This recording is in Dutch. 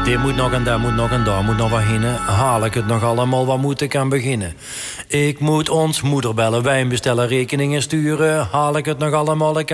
Dit moet nog en dat moet nog en daar moet nog wat heen. Haal ik het nog allemaal, wat moet ik aan beginnen? Ik moet ons moeder bellen, wijn bestellen, rekeningen sturen. Haal ik het nog allemaal, ik